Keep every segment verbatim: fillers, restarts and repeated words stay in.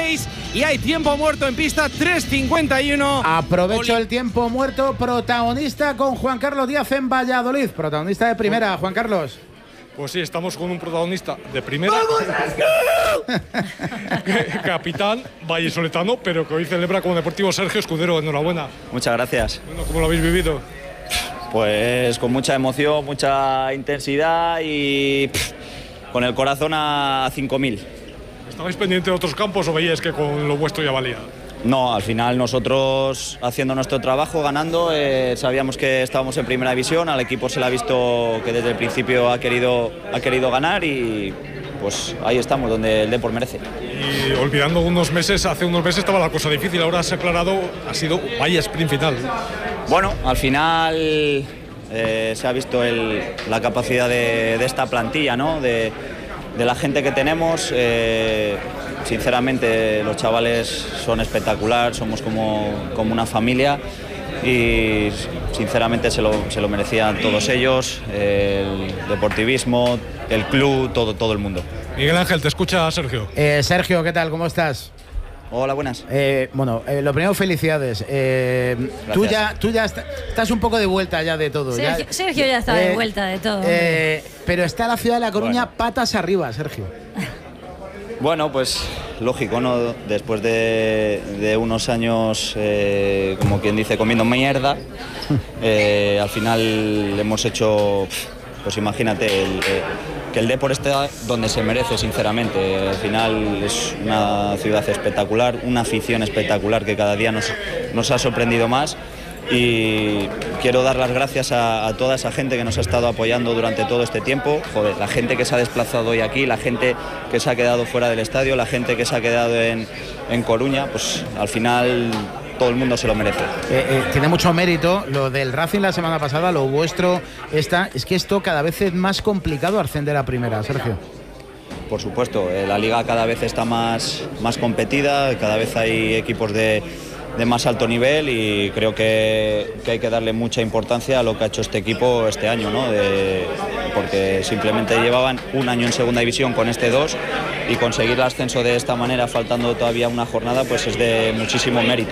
seis y hay tiempo muerto en pista, tres cincuenta y uno. Aprovecho Oli. el tiempo muerto, protagonista con Juan Carlos Díaz en Valladolid, protagonista de primera, Juan Carlos. Pues sí, estamos con un protagonista de primera. Capitán vallisoletano, pero que hoy celebra como deportivo. Sergio Escudero, enhorabuena. Muchas gracias. Bueno, ¿cómo lo habéis vivido? Pues con mucha emoción, mucha intensidad y pff, con el corazón a cinco mil. ¿Estabais pendientes de otros campos o veíais que con lo vuestro ya valía? No, al final nosotros haciendo nuestro trabajo, ganando, eh, sabíamos que estábamos en primera división, al equipo se le ha visto que desde el principio ha querido, ha querido ganar y pues ahí estamos, donde el Depor merece. Y olvidando unos meses, hace unos meses estaba la cosa difícil, ahora se ha aclarado, ha sido vaya sprint final. Bueno, al final eh, se ha visto el, la capacidad de, de esta plantilla, ¿no? de, de la gente que tenemos. Eh, Sinceramente, los chavales son espectacular, somos como, como una familia y sinceramente se lo, se lo merecían todos ellos, el deportivismo, el club, todo, todo el mundo. Miguel Ángel, te escucha Sergio. Eh, Sergio, ¿qué tal? ¿Cómo estás? Hola, buenas. Eh, bueno, eh, lo primero, felicidades. Eh, tú ya, tú ya está, estás un poco de vuelta ya de todo. Sergio ya, Sergio ya está eh, de vuelta de todo. Eh, pero está la ciudad de La Coruña bueno. patas arriba, Sergio. Bueno, pues lógico, ¿no? Después de, de unos años, eh, como quien dice, comiendo mierda, eh, al final hemos hecho, pues imagínate, el, eh, que el Depor está donde se merece, sinceramente. Al final es una ciudad espectacular, una afición espectacular que cada día nos, nos ha sorprendido más. Y quiero dar las gracias a, a toda esa gente que nos ha estado apoyando durante todo este tiempo. Joder, la gente que se ha desplazado hoy aquí, la gente que se ha quedado fuera del estadio, la gente que se ha quedado en, en Coruña, pues al final todo el mundo se lo merece. Eh, eh, tiene mucho mérito lo del Racing la semana pasada, lo vuestro está, es que esto cada vez es más complicado ascender a primera, Sergio. Por supuesto, eh, la liga cada vez está más, más competida, cada vez hay equipos de de más alto nivel y creo que, que hay que darle mucha importancia a lo que ha hecho este equipo este año, ¿no? De, porque simplemente llevaban un año en segunda división con este dos y conseguir el ascenso de esta manera faltando todavía una jornada pues es de muchísimo mérito.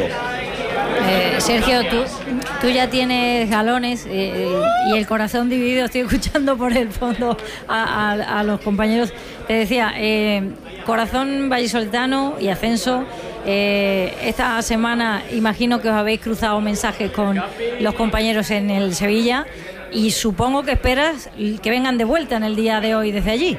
Eh, Sergio, tú, tú ya tienes galones eh, y el corazón dividido, estoy escuchando por el fondo a, a, a los compañeros. Te decía, eh, corazón vallisoletano y ascenso. Eh, esta semana imagino que os habéis cruzado mensajes con los compañeros en el Sevilla y supongo que esperas que vengan de vuelta en el día de hoy desde allí.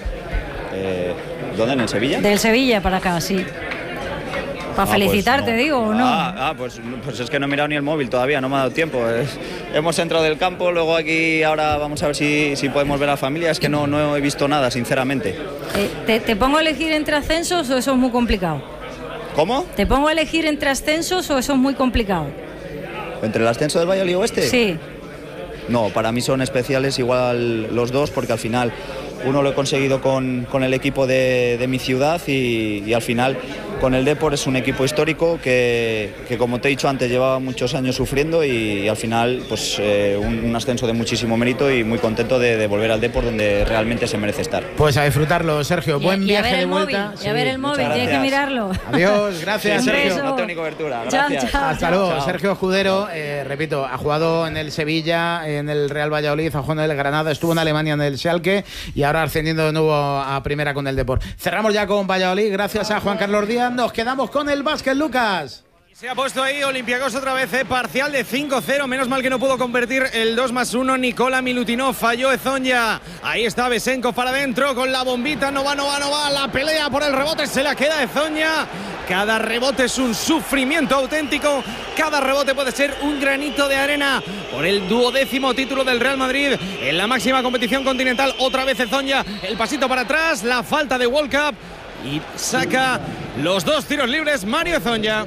Eh, ¿Dónde? ¿En el Sevilla? Del Sevilla para acá, sí. Para ah, felicitarte, pues no. digo, ¿o no? Ah, ah pues, pues es que no he mirado ni el móvil todavía, no me ha dado tiempo. Es, hemos entrado del campo, luego aquí ahora vamos a ver si, si podemos ver a la familia. Es que no, no he visto nada, sinceramente. Eh, ¿te, ¿Te pongo a elegir entre ascensos o eso es muy complicado? ¿Cómo? ¿Te pongo a elegir entre ascensos o eso es muy complicado? ¿Entre el ascenso del Valladolid Oeste? Sí. No, para mí son especiales igual los dos porque al final uno lo he conseguido con, con el equipo de, de mi ciudad y, y al final con el Depor es un equipo histórico que, que como te he dicho antes llevaba muchos años sufriendo y, y al final pues eh, un, un ascenso de muchísimo mérito y muy contento de, de volver al Depor donde realmente se merece estar. Pues a disfrutarlo, Sergio, y, buen y viaje de móvil, vuelta. Y a ver el sí, móvil, tienes que mirarlo. Adiós, gracias, sí, Sergio. No tengo ni cobertura, gracias. Chao, chao, Hasta chao. luego, chao. Sergio Escudero, eh, repito, ha jugado en el Sevilla, en el Real Valladolid, ha jugado en el Granada, estuvo en Alemania en el Schalke y ahora ascendiendo de nuevo a primera con el Depor. Cerramos ya con Valladolid, gracias a Juan Carlos Díaz, nos quedamos con el básquet, Lucas. Se ha puesto ahí Olympiacos otra vez, eh, parcial de cinco cero, menos mal que no pudo convertir el dos más uno, Nikola Milutinov, falló Ezonja, ahí está Besenkov para adentro con la bombita, no va, no va, no va, la pelea por el rebote, se la queda Ezonja, cada rebote es un sufrimiento auténtico, cada rebote puede ser un granito de arena por el duodécimo título del Real Madrid en la máxima competición continental, otra vez Ezonja, el pasito para atrás, la falta de World Cup y saca los dos tiros libres Mario Ezonja.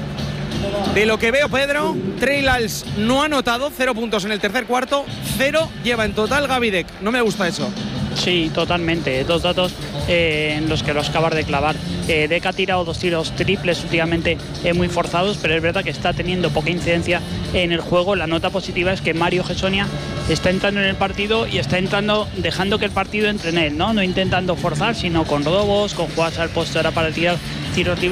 De lo que veo, Pedro, Trey Lyles no ha anotado, cero puntos en el tercer cuarto, cero lleva en total Gavidec. No me gusta eso. Sí, totalmente. Dos datos eh, en los que los acabas de clavar. Eh, Deca ha tirado dos tiros triples últimamente eh, muy forzados, pero es verdad que está teniendo poca incidencia en el juego. La nota positiva es que Mario Hezonja está entrando en el partido y está entrando dejando que el partido entre en él, ¿no? No intentando forzar, sino con robos, con jugadas al poste ahora para tirar tiros libres.